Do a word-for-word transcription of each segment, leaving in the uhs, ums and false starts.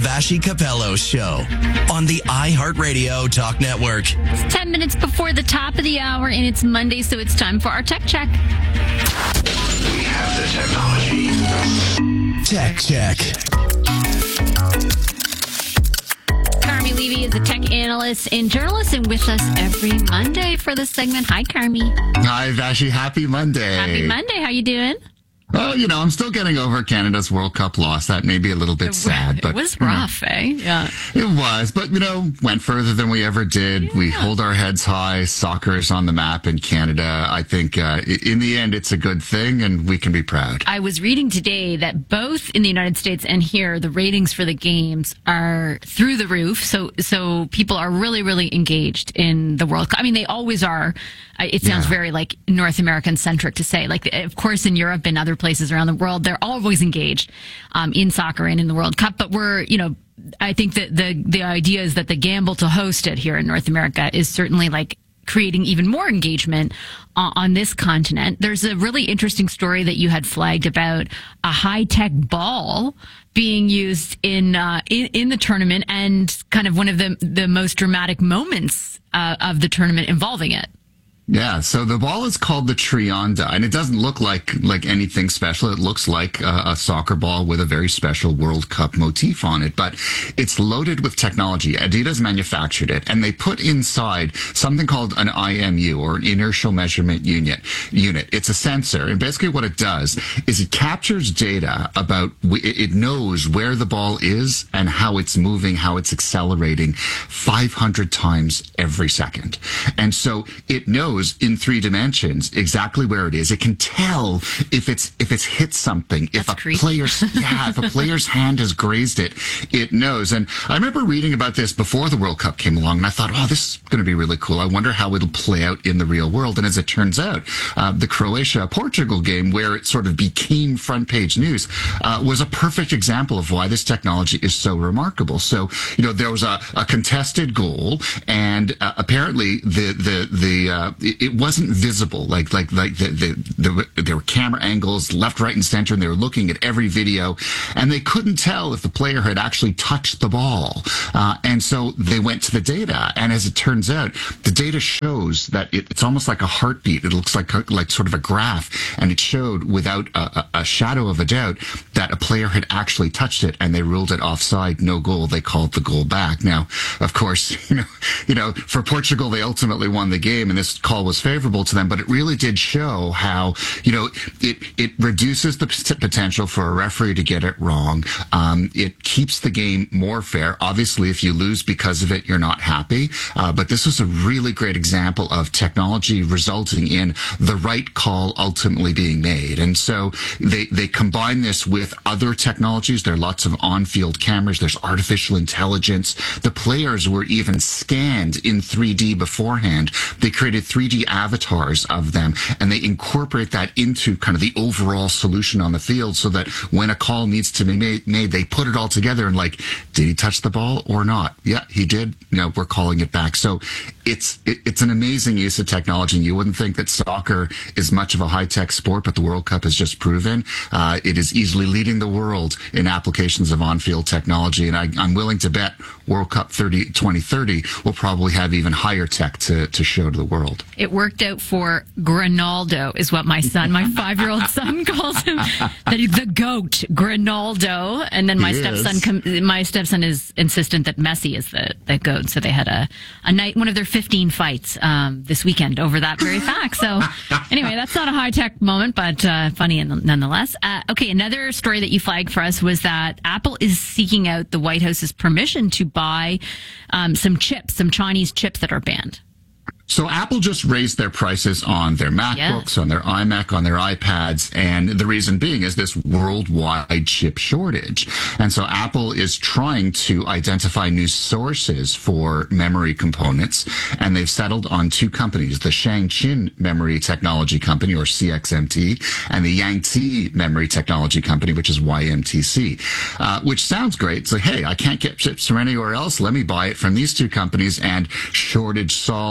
Vashi Capello Show on the iHeartRadio Talk Network. It's ten minutes before the top of the hour, and it's Monday, so it's time for our Tech Check. We have the technology. Tech Check. Carmi Levy is a tech analyst and journalist, and with us every Monday for this segment. Hi, Carmi. Hi, Vashi. Happy Monday. Happy Monday. How you doing? Oh, you know, I'm still getting over Canada's World Cup loss. That may be a little bit sad, but it was rough, you know, eh? Yeah, it was. But you know, went further than we ever did. Yeah. We hold our heads high. Soccer is on the map in Canada. I think uh, in the end, it's a good thing, and we can be proud. I was reading today that both in the United States and here, the ratings for the games are through the roof. So, so people are really, really engaged in the World Cup. I mean, they always are. It sounds yeah. very like North American centric to say. Like, of course, in Europe and other places around the world, they're always engaged um, in soccer and in the World Cup. But we're, you know, I think that the the idea is that the gamble to host it here in North America is certainly like creating even more engagement uh, on this continent. There's a really interesting story that you had flagged about a high-tech ball being used in uh, in, in the tournament, and kind of one of the the most dramatic moments uh, of the tournament involving it. Yeah, so the ball is called the Trionda, and it doesn't look like like anything special. It looks like a, a soccer ball with a very special World Cup motif on it, but it's loaded with technology. Adidas manufactured it, and they put inside something called an I M U, or an inertial measurement unit. Unit. It's a sensor, and basically what it does is it captures data about, it knows where the ball is and how it's moving, how it's accelerating five hundred times every second. And so it knows in three dimensions exactly where it is. It can tell if it's if it's hit something, if That's a creepy. player's yeah, if a player's hand has grazed it, it knows. And I remember reading about this before the World Cup came along, and I thought, oh, this is going to be really cool. I wonder how it'll play out in the real world. And as it turns out, uh, the Croatia-Portugal game, where it sort of became front page news, uh, was a perfect example of why this technology is so remarkable. So, you know, there was a, a contested goal, and uh, apparently the the the uh, it wasn't visible. Like, like, like the, the, the, there were camera angles left, right, and center, and they were looking at every video, and they couldn't tell if the player had actually touched the ball. Uh, and so they went to the data, and as it turns out, the data shows that it, it's almost like a heartbeat. It looks like, a, like sort of a graph, and it showed without a, a, a shadow of a doubt that a player had actually touched it, and they ruled it offside, no goal. They called the goal back. Now, of course, you know, you know, for Portugal, they ultimately won the game, and this call was favorable to them, but it really did show how, you know, it, it reduces the p- potential for a referee to get it wrong. Um, it keeps the game more fair. Obviously, if you lose because of it, you're not happy. Uh, but this was a really great example of technology resulting in the right call ultimately being made. And so they, they combine this with other technologies. There are lots of on-field cameras. There's artificial intelligence. The players were even scanned in three D beforehand. They created three D avatars of them, and they incorporate that into kind of the overall solution on the field, so that when a call needs to be made, made they put it all together and like, did he touch the ball or not? Yeah, he did. You know, we're calling it back. So it's it, it's an amazing use of technology. And you wouldn't think that soccer is much of a high-tech sport, but the World Cup has just proven uh, it is easily leading the world in applications of on-field technology. And I, I'm willing to bet World Cup thirty, twenty thirty will probably have even higher tech to, to show to the world. It worked out for Grinaldo, is what my son, my five-year-old son, calls him. That he's the GOAT, Grinaldo. And then my He stepson, is. com- my stepson is insistent that Messi is the, the GOAT. So they had a, a night, one of their fifteen fights um, this weekend over that very fact. So anyway, that's not a high-tech moment, but uh, funny nonetheless. Uh, okay, another story that you flagged for us was that Apple is seeking out the White House's permission to buy um, some chips, some Chinese chips that are banned. So Apple just raised their prices on their MacBooks, Yes. on their iMac, on their iPads, and the reason being is this worldwide chip shortage. And so Apple is trying to identify new sources for memory components, and they've settled on two companies, the Shangqin Memory Technology Company, or C X M T, and the Yangtze Memory Technology Company, which is Y M T C, uh, which sounds great. It's like, hey, I can't get chips from anywhere else. Let me buy it from these two companies, and shortage solved, price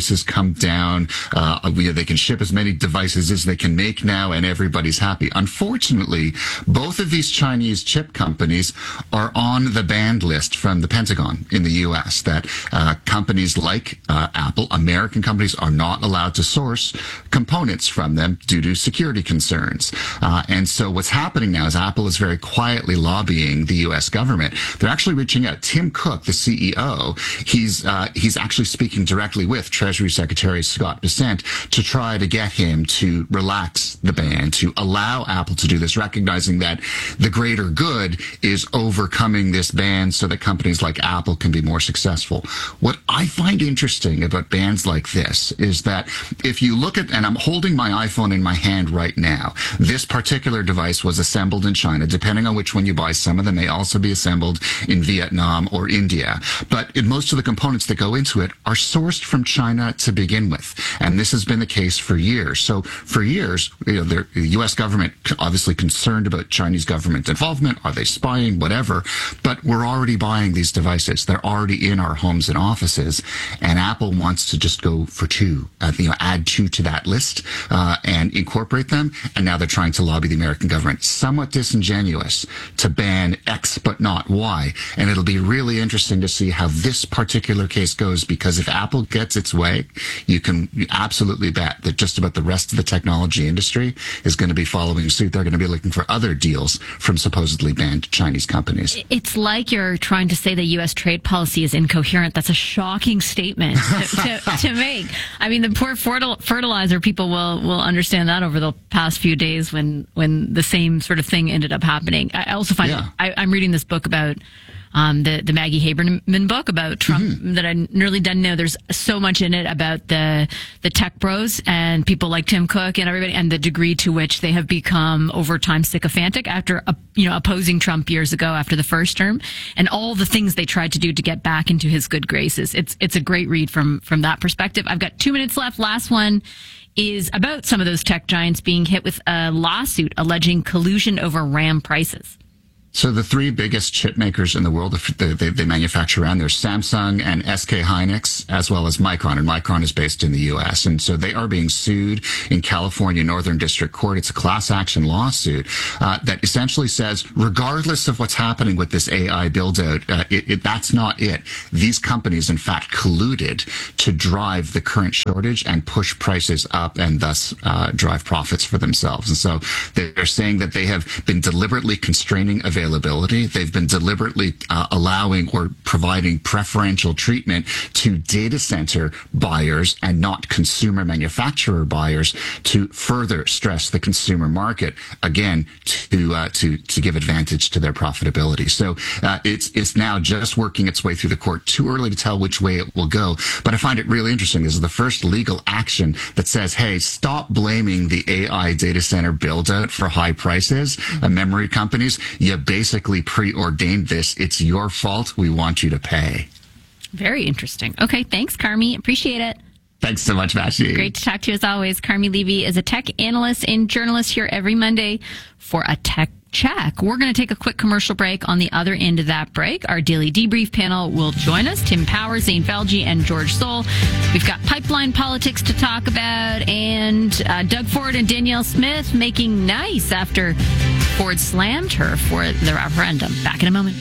prices come down. Uh, we, they can ship as many devices as they can make now, and everybody's happy. Unfortunately, both of these Chinese chip companies are on the banned list from the Pentagon in the U S, that uh, companies like uh, Apple, American companies, are not allowed to source components from them due to security concerns. Uh, and so what's happening now is Apple is very quietly lobbying the U S government. They're actually reaching out. Tim Cook, the C E O, he's uh, he's actually speaking directly with Treasury Secretary Scott Bessent to try to get him to relax the ban, to allow Apple to do this, recognizing that the greater good is overcoming this ban so that companies like Apple can be more successful. What I find interesting about bans like this is that if you look at, and I'm holding my iPhone in my hand right now, this particular device was assembled in China. Depending on which one you buy, some of them may also be assembled in Vietnam or India. But in most of the components that go into it are sourced from China to begin with. And this has been the case for years. So for years, you know, the U S government obviously concerned about Chinese government involvement. Are they spying? Whatever. But we're already buying these devices. They're already in our homes and offices. And Apple wants to just go for two, uh, you know, add two to that list uh, and incorporate them. And now they're trying to lobby the American government. Somewhat disingenuous to ban X but not Y. And it'll be really interesting to see how this particular case goes, because if Apple gets its way, you can absolutely bet that just about the rest of the technology industry is going to be following suit. They're going to be looking for other deals from supposedly banned Chinese companies. It's like you're trying to say the U S trade policy is incoherent. That's a shocking statement to, to, to make. I mean, the poor fertil- fertilizer people will, will understand that over the past few days when, when the same sort of thing ended up happening. I also find Yeah. I, I'm reading this book about Um, the, the Maggie Haberman book about Trump mm-hmm. that I nearly didn't know. There's so much in it about the the tech bros and people like Tim Cook and everybody, and the degree to which they have become over time sycophantic after uh, you know opposing Trump years ago after the first term, and all the things they tried to do to get back into his good graces. It's it's a great read from from that perspective. I've got two minutes left. Last one is about some of those tech giants being hit with a lawsuit alleging collusion over RAM prices. So the three biggest chip makers in the world, they, they, they manufacture around, there's Samsung and S K Hynix, as well as Micron. And Micron is based in the U S. And so they are being sued in California Northern District Court. It's a class action lawsuit uh, that essentially says, regardless of what's happening with this A I build out, uh, it, it, that's not it. These companies, in fact, colluded to drive the current shortage and push prices up and thus uh, drive profits for themselves. And so they're saying that they have been deliberately constraining availability. Availability. They've been deliberately uh, allowing or providing preferential treatment to data center buyers and not consumer manufacturer buyers to further stress the consumer market, again, to uh, to to give advantage to their profitability. So uh, it's it's now just working its way through the court. Too early to tell which way it will go. But I find it really interesting. This is the first legal action that says, hey, stop blaming the A I data center build out for high prices. Uh, memory companies, you basically preordained this. It's your fault. We want you to pay. Very interesting. Okay, thanks, Carmi. Appreciate it. Thanks so much, Vashi. Great to talk to you as always. Carmi Levy is a tech analyst and journalist here every Monday for a tech check. We're going to take a quick commercial break. On the other end of that break, our daily debrief panel will join us. Tim Power, Zane Felge, and George Soul. We've got pipeline politics to talk about, and uh, Doug Ford and Danielle Smith making nice after Ford slammed her for the referendum. Back in a moment.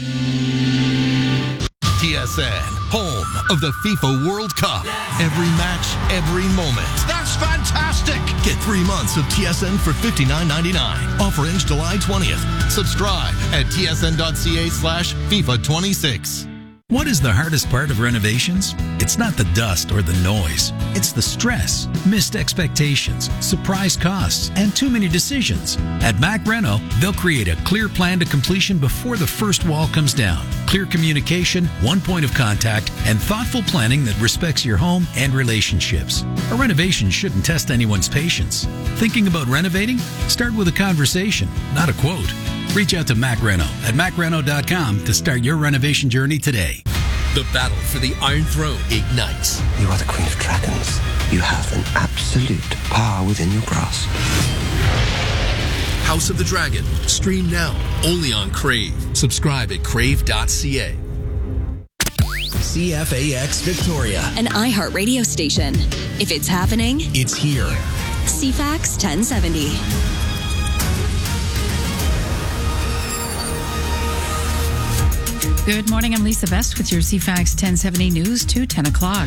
T S N, home of the FIFA World Cup. Every match, every moment. That's fantastic! Get three months of T S N for fifty-nine ninety-nine. Offer ends July twentieth. Subscribe at tsn.ca slash FIFA 26. What is the hardest part of renovations? It's not the dust or the noise. It's the stress, missed expectations, surprise costs, and too many decisions. At Mac Reno, they'll create a clear plan to completion before the first wall comes down. Clear communication, one point of contact, and thoughtful planning that respects your home and relationships. A renovation shouldn't test anyone's patience. Thinking about renovating? Start with a conversation, not a quote. Reach out to Mac Reno at mac reno dot com to start your renovation journey today. The battle for the Iron Throne ignites. You are the Queen of Dragons. You have an absolute power within your grasp. House of the Dragon. Stream now. Only on Crave. Subscribe at crave dot c a. C F A X Victoria. An iHeart radio station. If it's happening, It's here. C FAX ten seventy. Good morning, I'm Lisa Best with your C FAX ten seventy news to ten o'clock.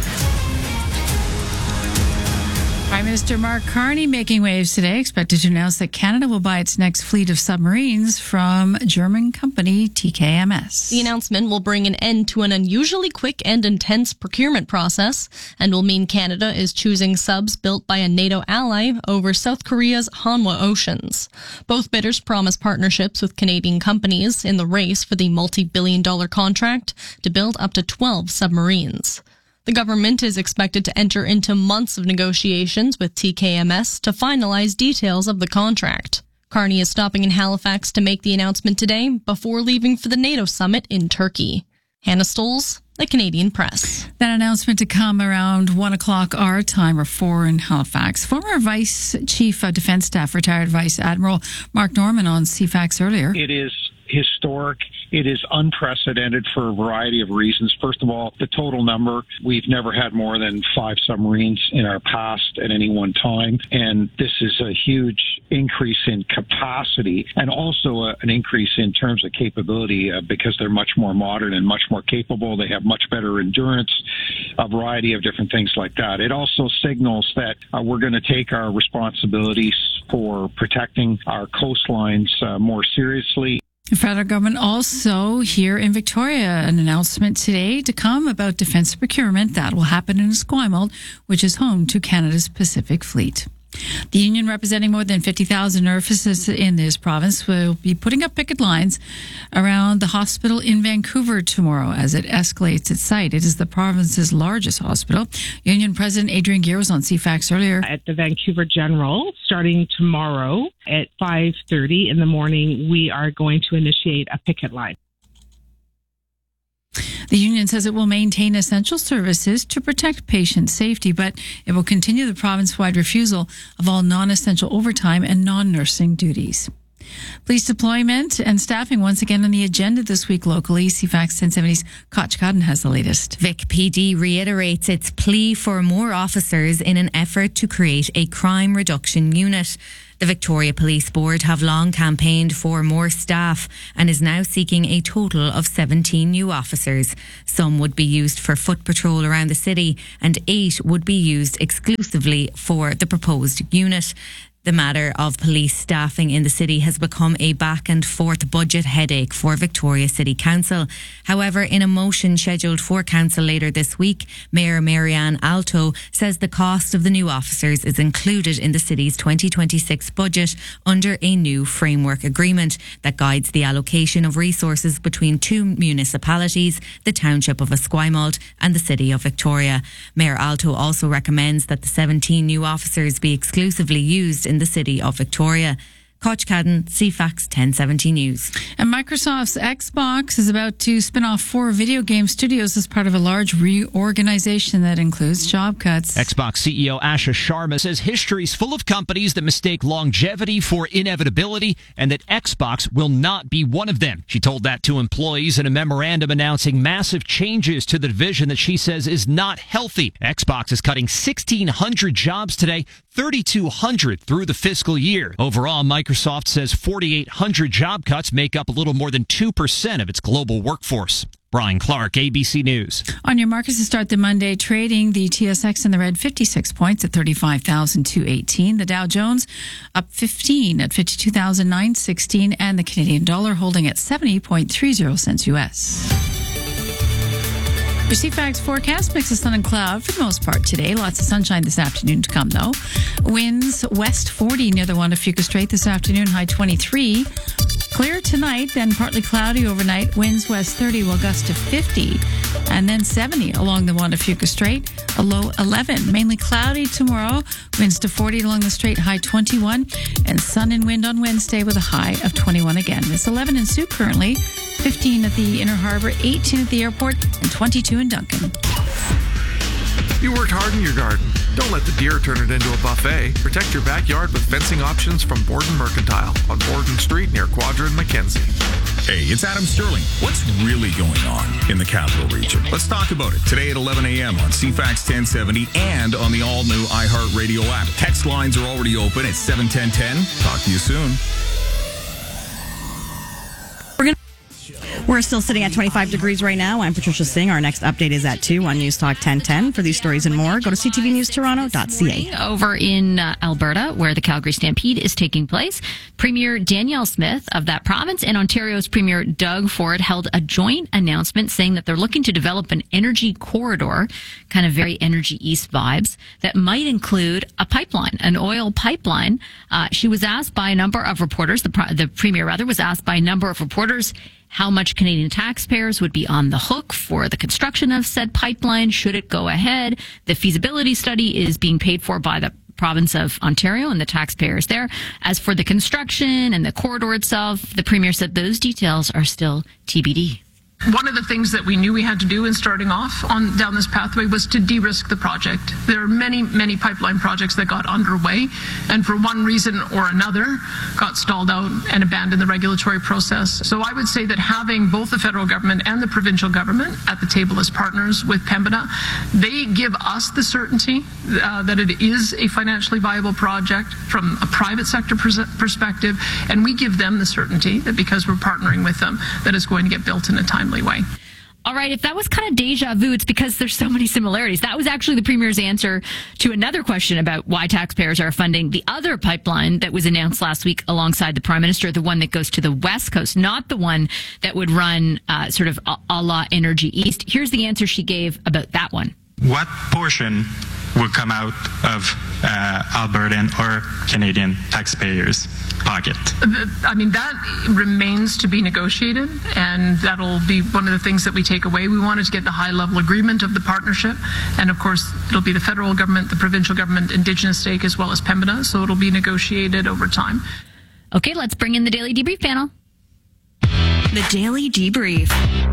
Prime Minister Mark Carney making waves today, expected to announce that Canada will buy its next fleet of submarines from German company T K M S. The announcement will bring an end to an unusually quick and intense procurement process and will mean Canada is choosing subs built by a NATO ally over South Korea's Hanwha Oceans. Both bidders promise partnerships with Canadian companies in the race for the multi-billion dollar contract to build up to twelve submarines. The government is expected to enter into months of negotiations with T K M S to finalize details of the contract. Carney is stopping in Halifax to make the announcement today before leaving for the NATO summit in Turkey. Hannah Stoles, The Canadian Press. That announcement to come around one o'clock our time, or four in Halifax. Former Vice Chief of Defence Staff, retired Vice Admiral Mark Norman on C FAX earlier. It is historic. It is unprecedented for a variety of reasons. First of all, the total number. We've never had more than five submarines in our past at any one time. And this is a huge increase in capacity and also a, an increase in terms of capability uh, because they're much more modern and much more capable. They have much better endurance, a variety of different things like that. It also signals that uh, we're going to take our responsibilities for protecting our coastlines uh, more seriously. The federal government also here in Victoria, an announcement today to come about defence procurement that will happen in Esquimalt, which is home to Canada's Pacific Fleet. The union representing more than fifty thousand nurses in this province will be putting up picket lines around the hospital in Vancouver tomorrow as it escalates its site. It is the province's largest hospital. Union President Adrian Gear was on C FAX earlier. At the Vancouver General, starting tomorrow at five thirty in the morning, we are going to initiate a picket line. The union says it will maintain essential services to protect patient safety, but it will continue the province-wide refusal of all non-essential overtime and non-nursing duties. Police deployment and staffing once again on the agenda this week locally. C FAX ten seventy's Koch Cotton has the latest. Vic P D reiterates its plea for more officers in an effort to create a crime reduction unit. The Victoria Police Board have long campaigned for more staff and is now seeking a total of seventeen new officers. Some would be used for foot patrol around the city and eight would be used exclusively for the proposed unit. The matter of police staffing in the city has become a back and forth budget headache for Victoria City Council. However, in a motion scheduled for council later this week, Mayor Marianne Alto says the cost of the new officers is included in the city's twenty twenty-six budget under a new framework agreement that guides the allocation of resources between two municipalities, the Township of Esquimalt and the City of Victoria. Mayor Alto also recommends that the seventeen new officers be exclusively used in the City of Victoria. Koch Cadden, C FAX ten seventy News. And Microsoft's Xbox is about to spin off four video game studios as part of a large reorganization that includes job cuts. Xbox C E O Asha Sharma says history's full of companies that mistake longevity for inevitability and that Xbox will not be one of them. She told that to employees in a memorandum announcing massive changes to the division that she says is not healthy. Xbox is cutting sixteen hundred jobs today, thirty-two hundred through the fiscal year. Overall, Microsoft says forty-eight hundred job cuts make up a little more than two percent of its global workforce. Brian Clark, A B C News. On your markets to start the Monday trading, the T S X in the red fifty-six points at thirty-five thousand two hundred eighteen. The Dow Jones up fifteen at fifty-two thousand nine hundred sixteen. And the Canadian dollar holding at seventy point three zero cents U S. Your C FAX forecast mix of sun and cloud for the most part today. Lots of sunshine this afternoon to come, though. Winds west forty near the Juan de Fuca Strait this afternoon, high twenty-three. Clear tonight, then partly cloudy overnight. Winds west thirty will gust to fifty. And then seventy along the Juan de Fuca Strait, a low eleven. Mainly cloudy tomorrow. Winds to forty along the strait, high twenty-one. And sun and wind on Wednesday with a high of twenty-one again. It's eleven in Sioux currently, fifteen at the Inner Harbor, eighteen at the airport, and twenty-two in Duncan. You worked hard in your garden. Don't let the deer turn it into a buffet. Protect your backyard with fencing options from Borden Mercantile on Borden Street near Quadra and Mackenzie. Hey, it's Adam Sterling. What's really going on in the Capital Region? Let's talk about it today at eleven a.m. on C FAX ten seventy and on the all-new iHeartRadio app. Text lines are already open at seven ten ten. Talk to you soon. We're gonna We're still sitting at twenty-five degrees right now. I'm Patricia Singh. Our next update is at two on News Talk ten ten. For these stories and more, go to c t v news toronto dot c a. Over in uh, Alberta, where the Calgary Stampede is taking place, Premier Danielle Smith of that province and Ontario's Premier Doug Ford held a joint announcement saying that they're looking to develop an energy corridor, kind of very Energy East vibes, that might include a pipeline, an oil pipeline. Uh, she was asked by a number of reporters, the, the Premier rather was asked by a number of reporters how much Canadian taxpayers would be on the hook for the construction of said pipeline should it go ahead. The feasibility study is being paid for by the province of Ontario and the taxpayers there. As for the construction and the corridor itself, the Premier said those details are still T B D. One of the things that we knew we had to do in starting off on down this pathway was to de-risk the project. There are many, many pipeline projects that got underway and for one reason or another got stalled out and abandoned the regulatory process. So I would say that having both the federal government and the provincial government at the table as partners with Pembina, they give us the certainty uh, that it is a financially viable project from a private sector pers- perspective, and we give them the certainty that because we're partnering with them, that it's going to get built in a time way. All right, if that was kind of deja vu, it's because there's so many similarities. That was actually the Premier's answer to another question about why taxpayers are funding the other pipeline that was announced last week alongside the Prime Minister, the one that goes to the West Coast, not the one that would run uh, sort of a, a la Energy East. Here's the answer she gave about that one. What portion would come out of uh, Albertan or Canadian taxpayers' pocket? I mean, that remains to be negotiated, and that'll be one of the things that we take away. We wanted to get the high-level agreement of the partnership, and of course, it'll be the federal government, the provincial government, Indigenous stake, as well as Pembina, so it'll be negotiated over time. Okay, let's bring in the Daily Debrief panel. The Daily Debrief.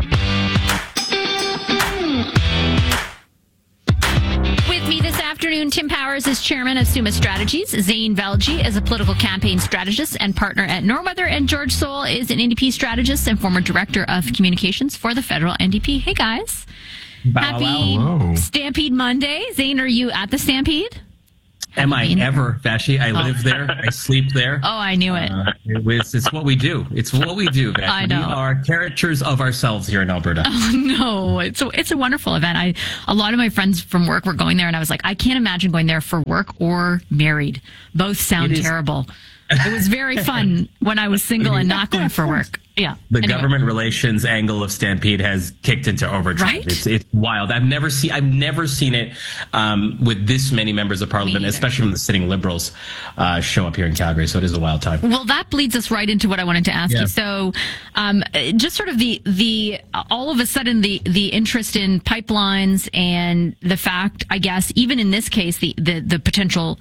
With me this afternoon, Tim Powers is chairman of Summa Strategies, Zane Velji is a political campaign strategist and partner at Norweather, and George Soule is an N D P strategist and former director of communications for the federal N D P. Hey, guys. Bow Happy wow. Stampede Monday. Zane, are you at the Stampede? Am I ever, Vashi? I live Oh. there. I sleep there. Oh, I knew it. Uh, it was, it's what we do. It's what we do, Vashi. I know. We are characters of ourselves here in Alberta. Oh, no, it's a, it's a wonderful event. I a lot of my friends from work were going there, and I was like, I can't imagine going there for work or married. Both sound It is- terrible. It was very fun when I was single and not going for work. Yeah. The Anyway. government relations angle of Stampede has kicked into overdrive. Right? It's it's wild. I've never seen I've never seen it um, with this many members of parliament, especially from the sitting Liberals, uh, show up here in Calgary. So it is a wild time. Well, that bleeds us right into what I wanted to ask Yeah. you. So, um, just sort of the the all of a sudden the the interest in pipelines and the fact, I guess, even in this case, the the the potential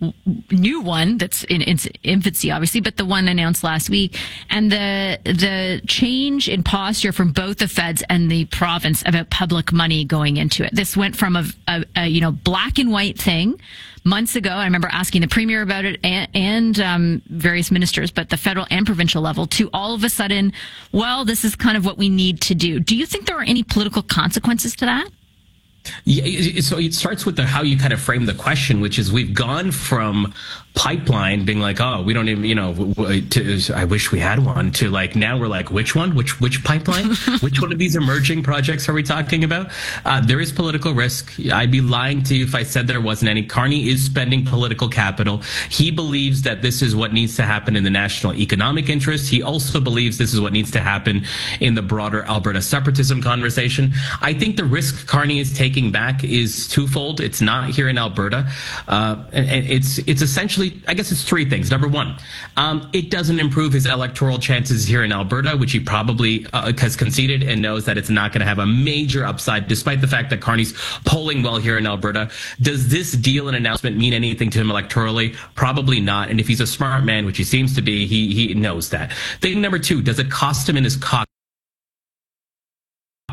new one that's in its infancy, obviously, but the one announced last week, and the the change in posture from both the feds and the province about public money going into it. This went from a, a, a you know black and white thing months ago. I remember asking the premier about it and, and um, various ministers, but the federal and provincial level, to all of a sudden, well, this is kind of what we need to do. Do you think there are any political consequences to that? Yeah, it- so it starts with the how you kind of frame the question, which is we've gone from pipeline being like, oh, we don't even, you know, w- w- to, I wish we had one, to like now we're like, which one, which which pipeline, which one of these emerging projects are we talking about? Uh, there is political risk. I'd be lying to you if I said there wasn't any. Carney is spending political capital. He believes that this is what needs to happen in the national economic interest. He also believes this is what needs to happen in the broader Alberta separatism conversation. I think the risk Carney is taking back is twofold. It's not here in Alberta. Uh, and, and it's it's essentially, I guess it's three things. Number one, um, it doesn't improve his electoral chances here in Alberta, which he probably uh, has conceded and knows that it's not going to have a major upside, despite the fact that Carney's polling well here in Alberta. Does this deal and announcement mean anything to him electorally? Probably not. And if he's a smart man, which he seems to be, he he knows that. Thing number two, does it cost him in his caucus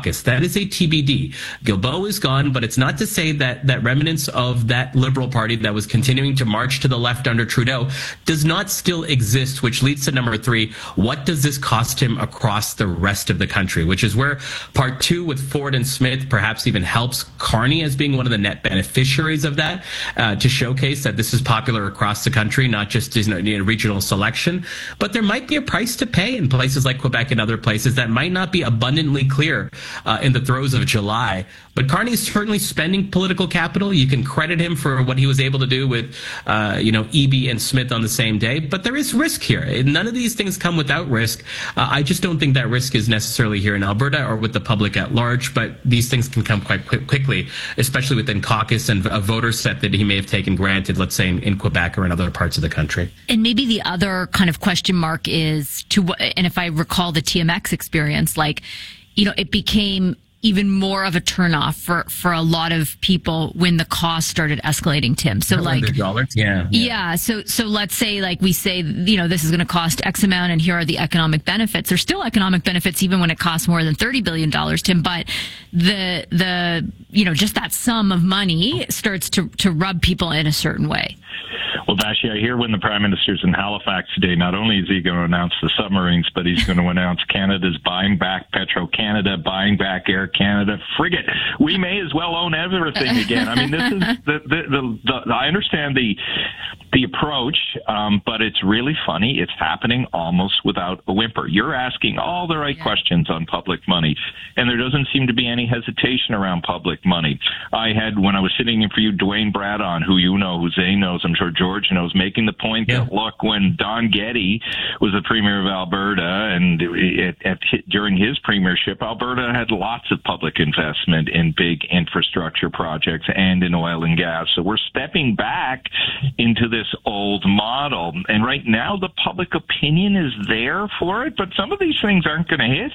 caucus. That is a T B D. Guilbeault is gone, but it's not to say that that remnants of that Liberal Party that was continuing to march to the left under Trudeau does not still exist, which leads to number three. What does this cost him across the rest of the country? Which is where part two with Ford and Smith perhaps even helps Carney as being one of the net beneficiaries of that, uh, to showcase that this is popular across the country, not just you know, regional selection. But there might be a price to pay in places like Quebec and other places that might not be abundantly clear uh, in the throes of July. But Carney is certainly spending political capital. You can credit him for what he was able to do with, uh, you know, Eby and Smith on the same day. But there is risk here. None of these things come without risk. Uh, I just don't think that risk is necessarily here in Alberta or with the public at large. But these things can come quite quick, quickly, especially within caucus and a voter set that he may have taken granted, let's say in, in Quebec or in other parts of the country. And maybe the other kind of question mark is to what, and if I recall the T M X experience, like, you know, it became even more of a turnoff for, for a lot of people when the cost started escalating, Tim. So like, dollars, yeah, yeah. Yeah. So, so let's say like we say, you know, this is going to cost X amount and here are the economic benefits. There's still economic benefits even when it costs more than thirty billion dollars, Tim, but the, the, you know, just that sum of money starts to, to rub people in a certain way. Well, Vashi, I hear when the Prime Minister's in Halifax today, not only is he going to announce the submarines, but he's going to announce Canada's buying back Petro-Canada, buying back Air Canada, frigate. We may as well own everything again. I mean, this is the, the, the, the, the I understand the the approach, um, but it's really funny. It's happening almost without a whimper. You're asking all the right yeah. questions on public money, and there doesn't seem to be any hesitation around public money. I had, when I was sitting in for you, Dwayne Bradon, who you know, who Zane knows, I'm sure George knows, making the point yeah. that, look, when Don Getty was the Premier of Alberta, and it, at, during his premiership, Alberta had lots of public investment in big infrastructure projects and in oil and gas. So we're stepping back into this old model. And right now, the public opinion is there for it, but some of these things aren't going to hit.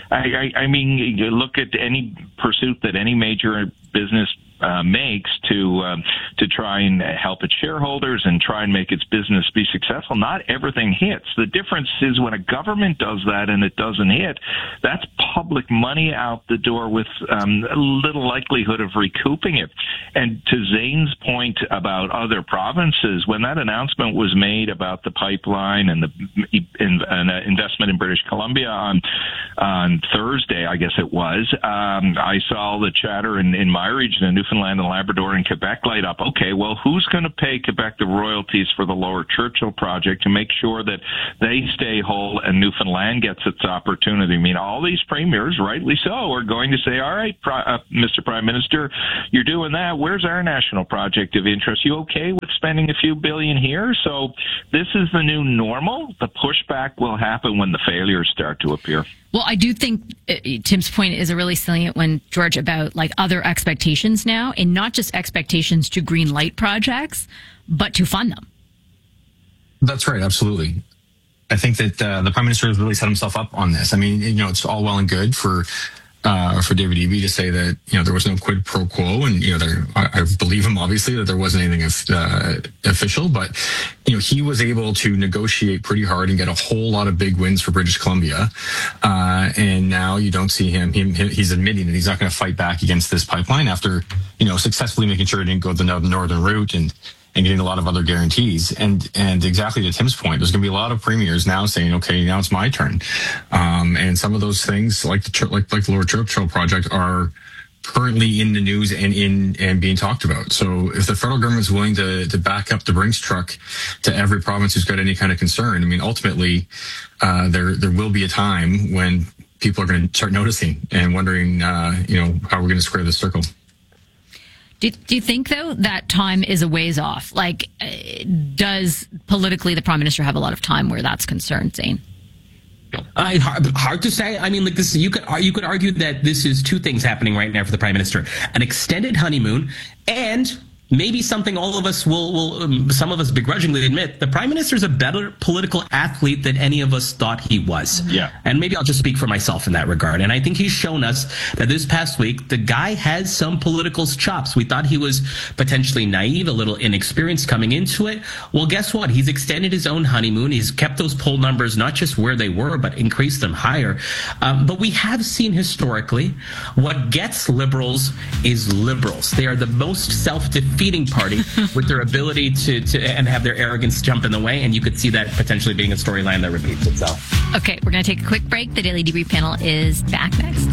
I, I, I mean, you look at any pursuit that any major business Uh, makes to um, to try and help its shareholders and try and make its business be successful. Not everything hits. The difference is when a government does that and it doesn't hit, that's public money out the door with um, a little likelihood of recouping it. And to Zane's point about other provinces, when that announcement was made about the pipeline and the in, an investment in British Columbia on on Thursday, I guess it was, um, I saw the chatter in, in my region in Newfoundland and Labrador and Quebec light up. Okay, well, who's going to pay Quebec the royalties for the Lower Churchill project to make sure that they stay whole and Newfoundland gets its opportunity? I mean, all these premiers, rightly so, are going to say, all right, uh, Mister Prime Minister, you're doing that. Where's our national project of interest? You okay with spending a few billion here? So this is the new normal. The pushback will happen when the failures start to appear. Well, I do think uh, Tim's point is a really salient one, George, about like other expectations now, and not just expectations to green light projects, but to fund them. That's right. Absolutely. I think that uh, the Prime Minister has really set himself up on this. I mean, you know, it's all well and good for uh, for David Eby to say that, you know, there was no quid pro quo, and, you know, there, I, I believe him, obviously, that there wasn't anything uh, official, but, you know, he was able to negotiate pretty hard and get a whole lot of big wins for British Columbia. Uh, and now you don't see him, him, he's admitting that he's not going to fight back against this pipeline after, you know, successfully making sure it didn't go the northern route and, and getting a lot of other guarantees. And and exactly to Tim's point, there's going to be a lot of premiers now saying, okay, now it's my turn. Um, and some of those things, like the like like the Lower Churchill project, are currently in the news and in and being talked about. So if the federal government's willing to to back up the Brinks truck to every province who's got any kind of concern, I mean, ultimately, uh, there there will be a time when people are going to start noticing and wondering, uh, you know, how we're going to square this circle. Do, do you think, though, that time is a ways off? Like, uh, does politically the Prime Minister have a lot of time where that's concerned, Zane? Uh, hard, hard to say. I mean, like this, you could you could argue that this is two things happening right now for the Prime Minister: an extended honeymoon and maybe something all of us will, will um, some of us begrudgingly admit, the prime minister is a better political athlete than any of us thought he was. Yeah. And maybe I'll just speak for myself in that regard. And I think he's shown us that this past week, the guy has some political chops. We thought he was potentially naive, a little inexperienced coming into it. Well, guess what? He's extended his own honeymoon. He's kept those poll numbers not just where they were, but increased them higher. Um, but we have seen historically what gets liberals is liberals. They are the most self-defeating feeding party with their ability to, to and have their arrogance jump in the way, and you could see that potentially being a storyline that repeats itself. Okay, we're going to take a quick break. The Daily Debrief panel is back next.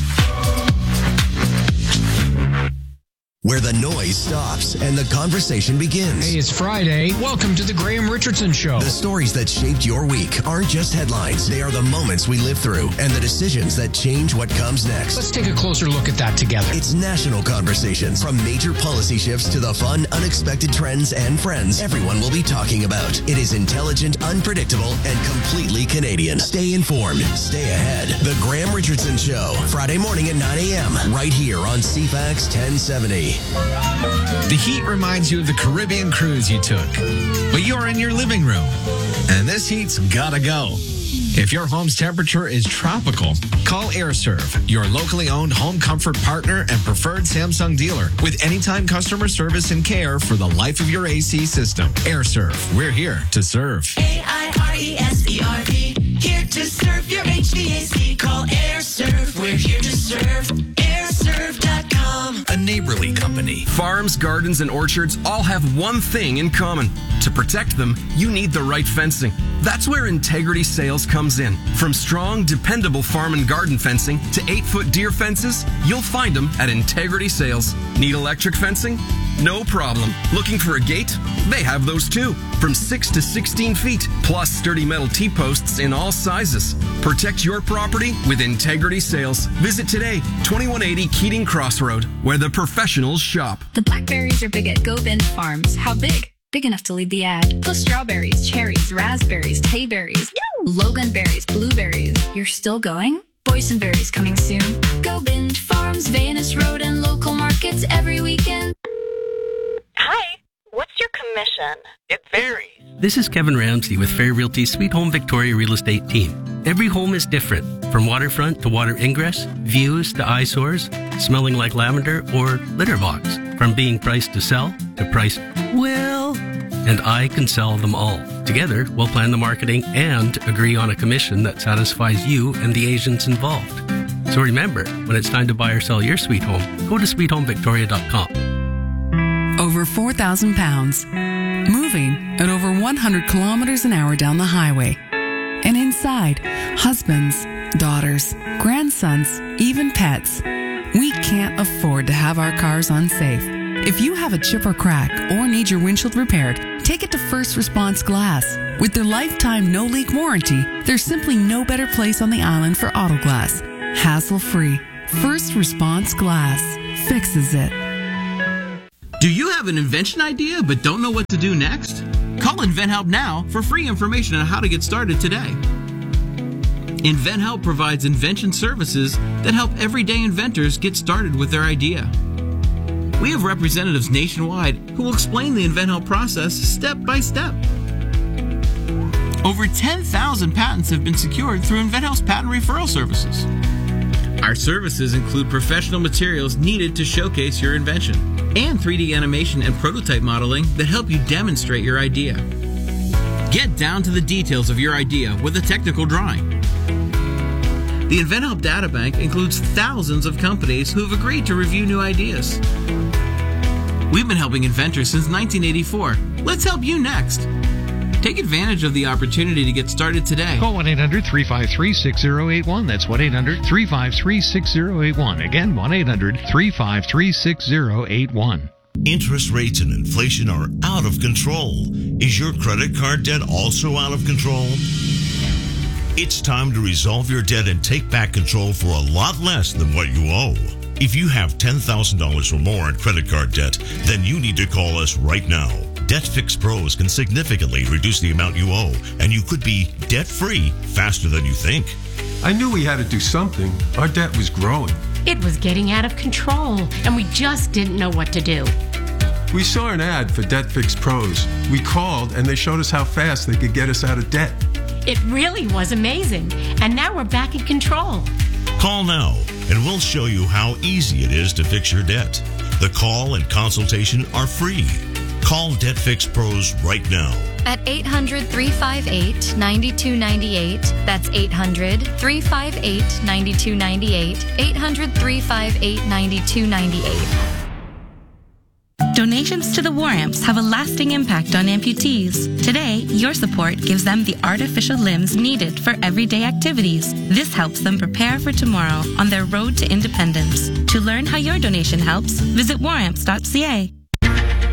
Where the noise stops and the conversation begins. Hey, it's Friday. Welcome to the Graham Richardson Show. The stories that shaped your week aren't just headlines. They are the moments we live through and the decisions that change what comes next. Let's take a closer look at that together. It's national conversations. From major policy shifts to the fun, unexpected trends and friends everyone will be talking about. It is intelligent, unpredictable, and completely Canadian. Stay informed. Stay ahead. The Graham Richardson Show. Friday morning at nine a.m. right here on C FAX ten seventy. The heat reminds you of the Caribbean cruise you took, but you're in your living room, and this heat's gotta go. If your home's temperature is tropical, call AirServe, your locally owned home comfort partner and preferred Samsung dealer, with anytime customer service and care for the life of your A C system. AirServe, we're here to serve. A I R E S E R V, here to serve your H V A C. Call AirServe, we're here to serve. air serve dot com. A neighborly company. Farms, gardens, and orchards all have one thing in common. To protect them, you need the right fencing. That's where Integrity Sales comes in. From strong, dependable farm and garden fencing to eight-foot deer fences, you'll find them at Integrity Sales. Need electric fencing? No problem. Looking for a gate? They have those too. From six to sixteen feet, plus sturdy metal T-posts in all sizes. Protect your property with Integrity Sales. Visit today, twenty-one eighty Keating Crossroad, where the professionals shop. The blackberries are big at Go Bend Farms. How big? Big enough to lead the ad. Plus strawberries, cherries, raspberries, tayberries, loganberries, blueberries. You're still going? Boysenberries coming soon. Go Bend Farms, Vanus Road, and local markets every weekend. Hi, what's your commission? It varies. This is Kevin Ramsey with Fair Realty's Sweet Home Victoria Real Estate team. Every home is different, from waterfront to water ingress, views to eyesores, smelling like lavender, or litter box. From being priced to sell to priced well, and I can sell them all. Together, we'll plan the marketing and agree on a commission that satisfies you and the agents involved. So remember, when it's time to buy or sell your sweet home, go to sweet home victoria dot com. Over four thousand pounds, moving at over one hundred kilometers an hour down the highway. And inside, husbands, daughters, grandsons, even pets. We can't afford to have our cars unsafe. If you have a chip or crack or need your windshield repaired, take it to First Response Glass. With their lifetime no-leak warranty, there's simply no better place on the island for auto glass. Hassle-free. First Response Glass fixes it. Do you have an invention idea but don't know what to do next? Call InventHelp now for free information on how to get started today. InventHelp provides invention services that help everyday inventors get started with their idea. We have representatives nationwide who will explain the InventHelp process step by step. Over ten thousand patents have been secured through InventHelp's patent referral services. Our services include professional materials needed to showcase your invention and three D animation and prototype modeling that help you demonstrate your idea. Get down to the details of your idea with a technical drawing. The InventHelp Databank includes thousands of companies who have agreed to review new ideas. We've been helping inventors since nineteen eighty-four. Let's help you next. Take advantage of the opportunity to get started today. Call one eight hundred three five three six zero eight one. That's one eight hundred three five three six zero eight one. Again, one eight hundred three five three six zero eight one. Interest rates and inflation are out of control. Is your credit card debt also out of control? It's time to resolve your debt and take back control for a lot less than what you owe. If you have ten thousand dollars or more in credit card debt, then you need to call us right now. Debt Fix Pros can significantly reduce the amount you owe, and you could be debt-free faster than you think. I knew we had to do something. Our debt was growing. It was getting out of control, and we just didn't know what to do. We saw an ad for Debt Fix Pros. We called and they showed us how fast they could get us out of debt. It really was amazing. And now we're back in control. Call now and we'll show you how easy it is to fix your debt. The call and consultation are free. Call Debt Fix Pros right now. At eight hundred, three five eight, nine two nine eight. That's eight hundred, three five eight, nine two nine eight. eight hundred, three five eight, nine two nine eight. Donations to the War Amps have a lasting impact on amputees. Today, your support gives them the artificial limbs needed for everyday activities. This helps them prepare for tomorrow on their road to independence. To learn how your donation helps, visit war amps dot c a.